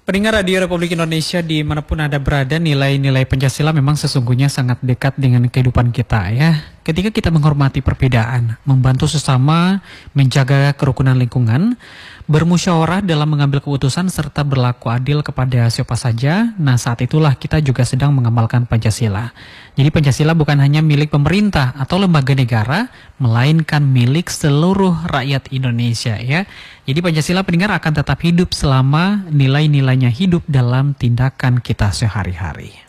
Pendengar Radio Republik Indonesia dimanapun Anda berada, nilai-nilai Pancasila memang sesungguhnya sangat dekat dengan kehidupan kita ya. Ketika kita menghormati perbedaan, membantu sesama, menjaga kerukunan lingkungan, bermusyawarah dalam mengambil keputusan serta berlaku adil kepada siapa saja, nah saat itulah kita juga sedang mengamalkan Pancasila. Jadi Pancasila bukan hanya milik pemerintah atau lembaga negara, melainkan milik seluruh rakyat Indonesia ya. Jadi Pancasila pendengar akan tetap hidup selama nilai-nilainya hidup dalam tindakan kita sehari-hari.